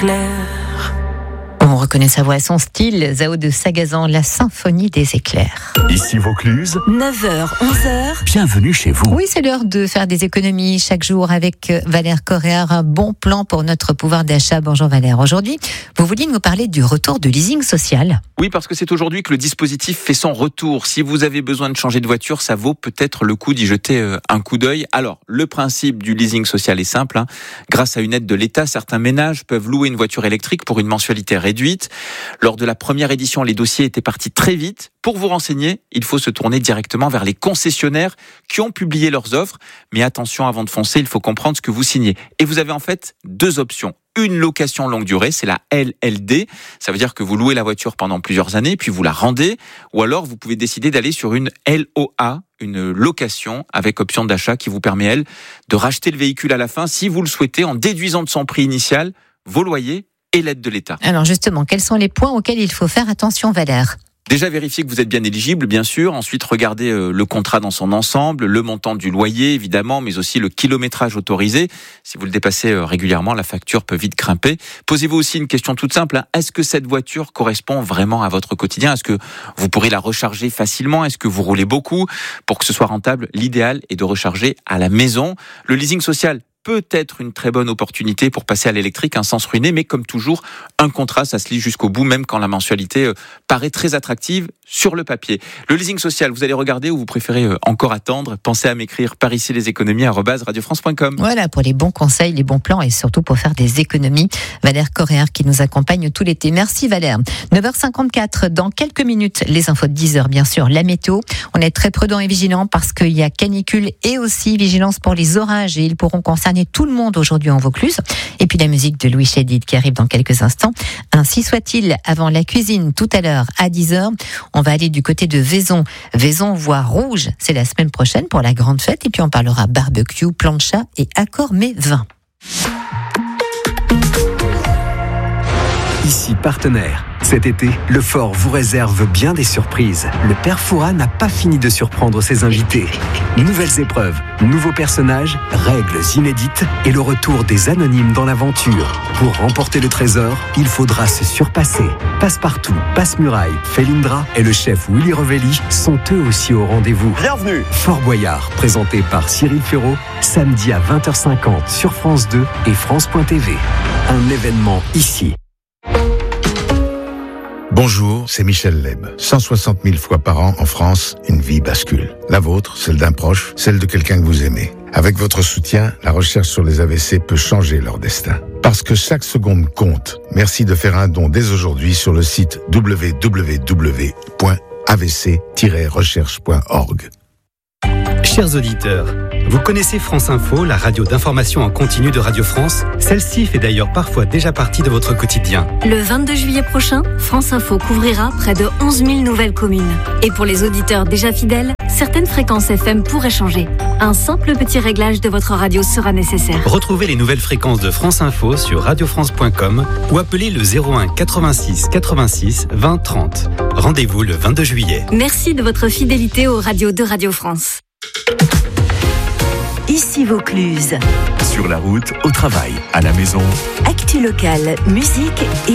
On reconnaît sa voix et son style. Zao de Sagazan, la symphonie des éclairs. Ici Vaucluse, 9h, 11h. bienvenue chez vous. Oui, c'est l'heure de faire des économies chaque jour avec Valère Corréard. Un bon plan pour notre pouvoir d'achat. Bonjour Valère. Aujourd'hui, vous vouliez nous parler du retour du leasing social. Oui, parce que c'est aujourd'hui que le dispositif fait son retour. Si vous avez besoin de changer de voiture, ça vaut peut-être le coup d'y jeter un coup d'œil. Alors, le principe du leasing social est simple. Grâce à une aide de l'État, certains ménages peuvent louer une voiture électrique pour une mensualité réduite. Lors de la première édition, les dossiers étaient partis très vite. Pour vous renseigner, il faut se tourner directement vers les concessionnaires qui ont publié leurs offres. Mais attention, avant de foncer, il faut comprendre ce que vous signez. Et vous avez en fait deux options. Une location longue durée, c'est la LLD. Ça veut dire que vous louez la voiture pendant plusieurs années, puis vous la rendez. Ou alors, vous pouvez décider d'aller sur une LOA, une location avec option d'achat qui vous permet, elle, de racheter le véhicule à la fin, si vous le souhaitez, en déduisant de son prix initial vos loyers et l'aide de l'État. Alors justement, quels sont les points auxquels il faut faire attention, Valère ? Déjà, vérifiez que vous êtes bien éligible, bien sûr. Ensuite, regardez le contrat dans son ensemble, le montant du loyer, évidemment, mais aussi le kilométrage autorisé. Si vous le dépassez régulièrement, la facture peut vite grimper. Posez-vous aussi une question toute simple. Est-ce que cette voiture correspond vraiment à votre quotidien ? Est-ce que vous pourrez la recharger facilement ? Est-ce que vous roulez beaucoup ? Pour que ce soit rentable, l'idéal est de recharger à la maison. Le leasing social peut être une très bonne opportunité pour passer à l'électrique sans se ruiner, mais comme toujours, un contrat, ça se lit jusqu'au bout, même quand la mensualité paraît très attractive sur le papier. Le leasing social, vous allez regarder ou vous préférez encore attendre ? Pensez à m'écrire par ici leséconomies@radiofrance.com. Voilà, pour les bons conseils, les bons plans et surtout pour faire des économies. Valère Corréard qui nous accompagne tout l'été. Merci Valère. 9h54, dans quelques minutes, les infos de 10h, bien sûr, la météo. On est très prudent et vigilant parce qu'il y a canicule et aussi vigilance pour les orages et ils pourront concerner tout le monde aujourd'hui en Vaucluse. Et puis la musique de Louis Chédid qui arrive dans quelques instants. Ainsi soit-il, avant la cuisine, tout à l'heure à 10h, on va aller du côté de Vaison. Vaison voit rouge, c'est la semaine prochaine pour la grande fête. Et puis on parlera barbecue, plancha et accord mais vin. Ici partenaire. Cet été, le Fort vous réserve bien des surprises. Le Père Fouras n'a pas fini de surprendre ses invités. Nouvelles épreuves, nouveaux personnages, règles inédites et le retour des anonymes dans l'aventure. Pour remporter le trésor, il faudra se surpasser. Passepartout, Passe-Muraille, Felindra et le chef Willy Revelli sont eux aussi au rendez-vous. Bienvenue. Fort Boyard, présenté par Cyril Ferraud, samedi à 20h50 sur France 2 et France.tv. Un événement ici. Bonjour, c'est Michel Leb. 160 000 fois par an en France, une vie bascule. La vôtre, celle d'un proche, celle de quelqu'un que vous aimez. Avec votre soutien, la recherche sur les AVC peut changer leur destin. Parce que chaque seconde compte, merci de faire un don dès aujourd'hui sur le site www.avc-recherche.org. Chers auditeurs, vous connaissez France Info, la radio d'information en continu de Radio France ? Celle-ci fait d'ailleurs parfois déjà partie de votre quotidien. Le 22 juillet prochain, France Info couvrira près de 11 000 nouvelles communes. Et pour les auditeurs déjà fidèles, certaines fréquences FM pourraient changer. Un simple petit réglage de votre radio sera nécessaire. Retrouvez les nouvelles fréquences de France Info sur radiofrance.com ou appelez le 01 86 86 20 30. Rendez-vous le 22 juillet. Merci de votre fidélité aux radios de Radio France. Ici Vaucluse. Sur la route, au travail, à la maison. Actu locale, musique et